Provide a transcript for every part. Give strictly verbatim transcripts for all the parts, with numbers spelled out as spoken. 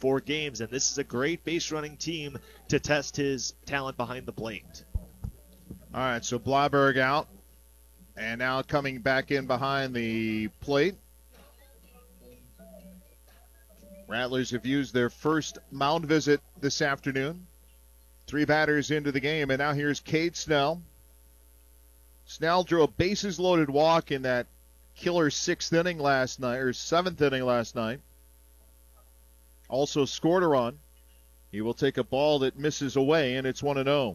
four games, and this is a great base running team to test his talent behind the plate. All right, so Blauberg out, and now coming back in behind the plate. Rattlers have used their first mound visit this afternoon. Three batters into the game, and now here's Cade Snell. Snell drew a bases-loaded walk in that killer sixth inning last night, or seventh inning last night. Also scored a run. He will take a ball that misses away, and it's one and oh.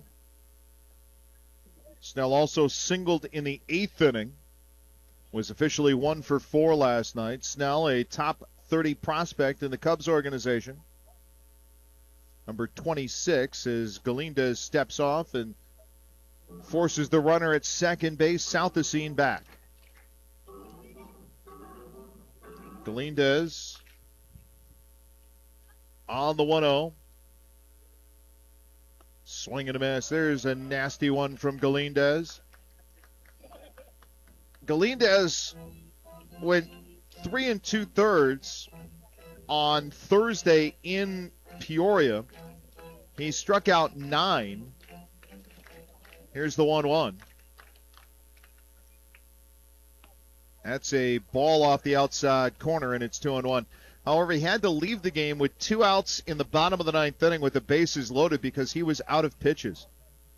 Snell also singled in the eighth inning. Was officially one for four last night. Snell, a top thirty prospect in the Cubs organization. Number twenty-six as Galindez steps off and forces the runner at second base, Southesine, back. Galindez on the one oh. Swing and a miss. There's a nasty one from Galindez. Galindez went three and two thirds on Thursday in Peoria. He struck out nine. Here's the one one. That's a ball off the outside corner, and it's two and one. However, he had to leave the game with two outs in the bottom of the ninth inning with the bases loaded because he was out of pitches.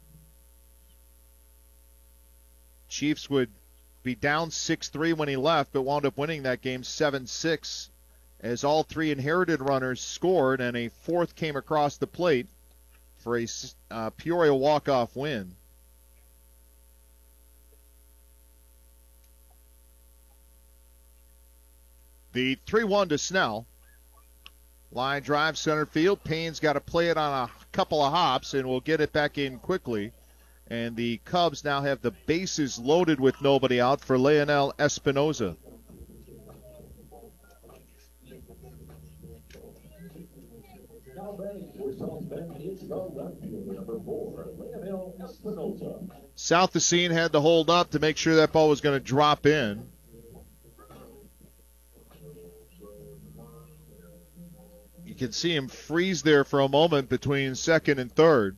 Chiefs would be down six three when he left, but wound up winning that game seven six as all three inherited runners scored and a fourth came across the plate for a uh, Peoria walk-off win. The three one to Snell. Line drive center field. Payne's got to play it on a couple of hops and will get it back in quickly. And the Cubs now have the bases loaded with nobody out for Leonel Espinoza. Southesine had to hold up to make sure that ball was going to drop in. You can see him freeze there for a moment between second and third.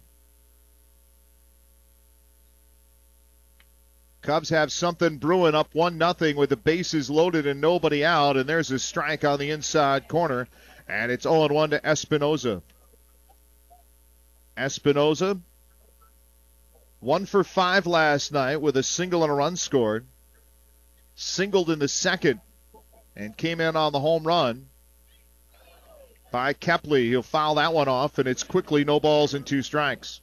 Cubs have something brewing, up one nothing with the bases loaded and nobody out, and there's a strike on the inside corner, and it's oh one to Espinoza. Espinoza, one for five last night with a single and a run scored. Singled in the second and came in on the home run by Kepley. He'll foul that one off, and it's quickly no balls and two strikes.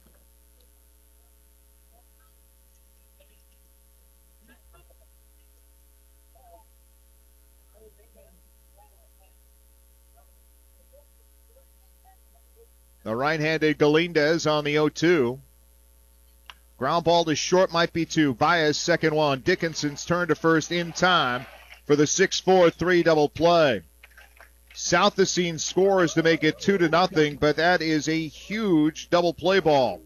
The right-handed Galindez on the oh two. Ground ball to short, might be two. Baez, second one. Dickinson's turn to first in time for the six four three double play. Southesine scores to make it two to nothing, but that is a huge double play ball.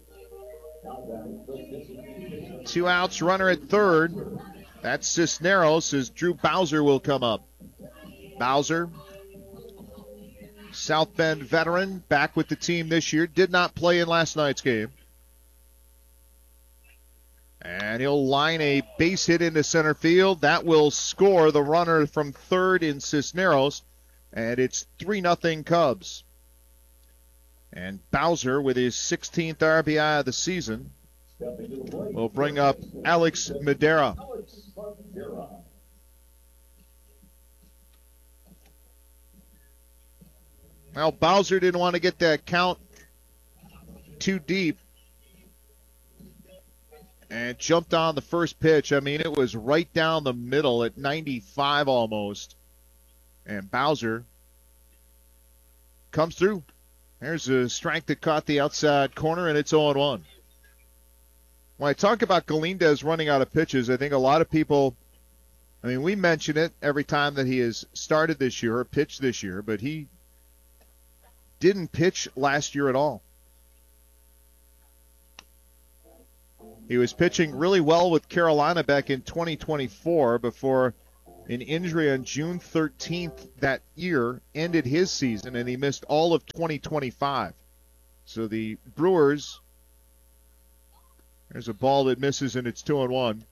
Two outs, runner at third. That's Cisneros as Drew Bowser will come up. Bowser, South Bend veteran, back with the team this year. Did not play in last night's game. And he'll line a base hit into center field. That will score the runner from third in Cisneros. And it's three nothing Cubs. And Bowser, with his sixteenth R B I of the season, will bring up Alex Madera. Well, Bowser didn't want to get that count too deep and jumped on the first pitch. I mean, it was right down the middle at ninety-five almost. And Bowser comes through. There's a strike that caught the outside corner, and it's oh one. When I talk about Galindez running out of pitches, I think a lot of people, I mean, we mention it every time that he has started this year or pitched this year, but he didn't pitch last year at all. He was pitching really well with Carolina back in twenty twenty-four before An injury on June thirteenth that year ended his season, and he missed all of twenty twenty-five. So the Brewers, there's a ball that misses, and it's two and one.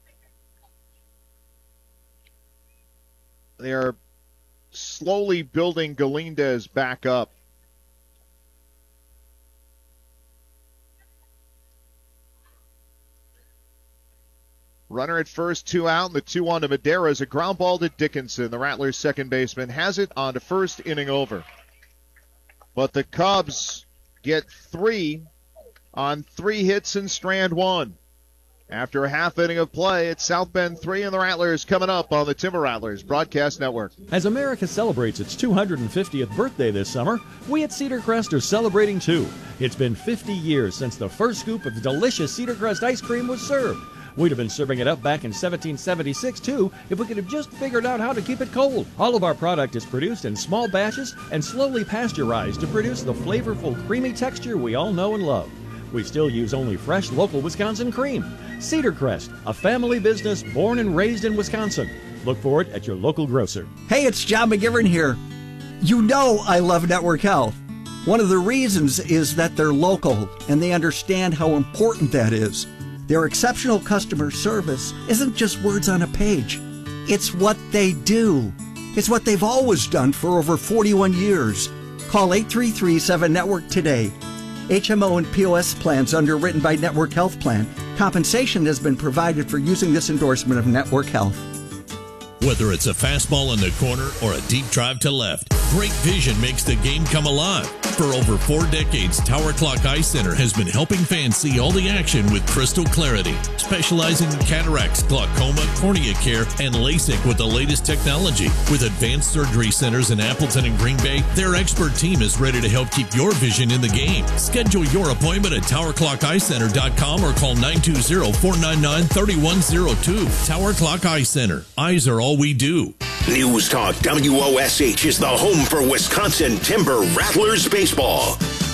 They are slowly building Galindez back up. Runner at first, two out, and the two one to Madera is a ground ball to Dickinson. The Rattlers' second baseman has it on to first, inning over. But the Cubs get three on three hits in strand one. After a half inning of play, it's South Bend three and the Rattlers coming up on the Timber Rattlers Broadcast Network. As America celebrates its two hundred fiftieth birthday this summer, we at Cedar Crest are celebrating too. It's been fifty years since the first scoop of delicious Cedar Crest ice cream was served. We'd have been serving it up back in seventeen seventy-six, too, if we could have just figured out how to keep it cold. All of our product is produced in small batches and slowly pasteurized to produce the flavorful, creamy texture we all know and love. We still use only fresh, local Wisconsin cream. Cedar Crest, a family business born and raised in Wisconsin. Look for it at your local grocer. Hey, it's John McGivern here. You know I love Network Health. One of the reasons is that they're local, and they understand how important that is. Their exceptional customer service isn't just words on a page. It's what they do. It's what they've always done for over forty-one years. Call eight three three, seven network today. H M O and P O S plans underwritten by Network Health Plan. Compensation has been provided for using this endorsement of Network Health. Whether it's a fastball in the corner or a deep drive to left, great vision makes the game come alive. For over four decades, Tower Clock Eye Center has been helping fans see all the action with crystal clarity, specializing in cataracts, glaucoma, cornea care, and LASIK with the latest technology. With advanced surgery centers in Appleton and Green Bay, their expert team is ready to help keep your vision in the game. Schedule your appointment at tower clock eye center dot com or call nine two zero, four nine nine, three one zero two. Tower Clock Eye Center. Eyes are all we do. News Talk W O S H is the home for Wisconsin Timber Rattlers baseball.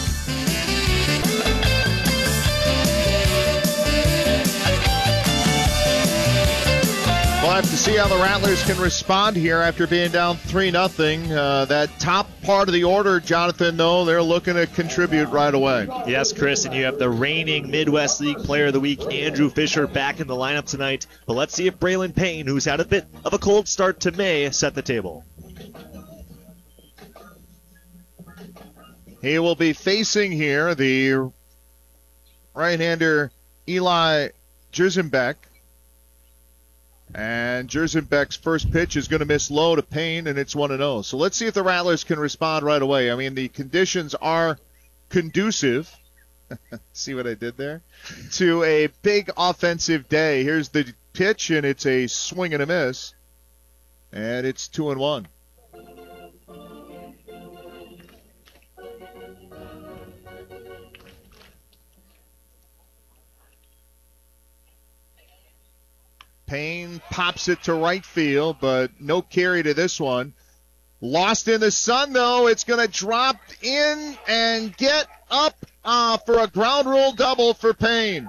We'll have to see how the Rattlers can respond here after being down three nothing. Uh, that top part of the order, Jonathan, though, they're looking to contribute right away. Yes, Chris, and you have the reigning Midwest League Player of the Week, Andrew Fisher, back in the lineup tonight. But let's see if Braylon Payne, who's had a bit of a cold start to May, set the table. He will be facing here the right-hander Eli Jerzenbeck. And Jerzenbeck's first pitch is going to miss low to Payne, and it's one and oh. So let's see if the Rattlers can respond right away. I mean, the conditions are conducive. See what I did there? To a big offensive day. Here's the pitch, and it's a swing and a miss. And it's two and one. Payne pops it to right field, but no carry to this one. Lost in the sun, though. It's going to drop in and get up uh, for a ground rule double for Payne.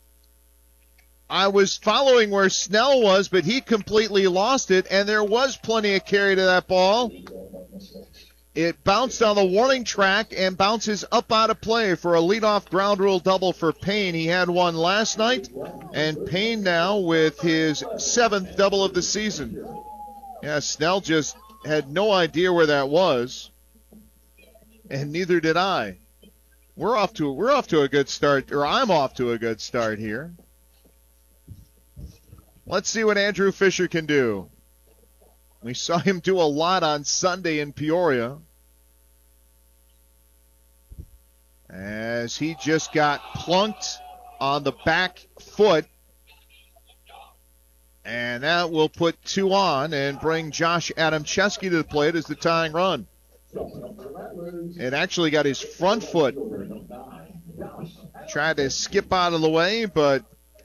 I was following where Snell was, but he completely lost it, and there was plenty of carry to that ball. It bounced on the warning track and bounces up out of play for a leadoff ground rule double for Payne. He had one last night, and Payne now with his seventh double of the season. Yeah, Snell just had no idea where that was, and neither did I. We're off to we're off to a good start, or I'm off to a good start here. Let's see what Andrew Fisher can do. We saw him do a lot on Sunday in Peoria, as he just got plunked on the back foot. And that will put two on and bring Josh Adamczewski to the plate as the tying run. It actually got his front foot. Tried to skip out of the way, but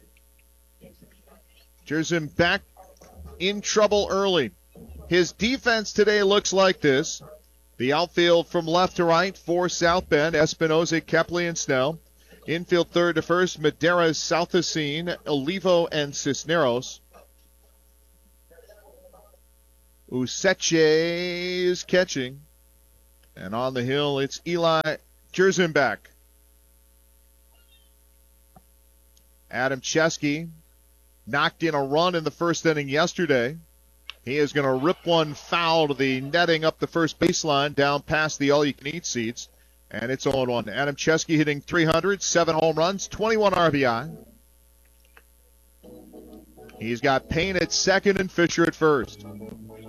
Jerzenbeck in trouble early. His defense today looks like this. The outfield from left to right for South Bend, Espinoza, Kepley, and Snell. Infield third to first, Madera, Southacene, Olivo, and Cisneros. Useche is catching. And on the hill, it's Eli Jerzenbach. Adam Chesky knocked in a run in the first inning yesterday. He is going to rip one foul to the netting up the first baseline down past the all-you-can-eat seats. And it's oh one. Adam Chesky hitting three hundred, seven home runs, twenty-one R B I. He's got Payne at second and Fisher at first.